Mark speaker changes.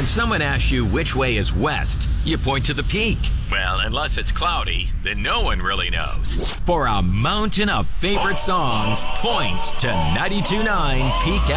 Speaker 1: If someone asks you which way is west, you point to the peak. Well, unless it's cloudy, then no one really knows. For a mountain of favorite songs, point to 92.9 Peak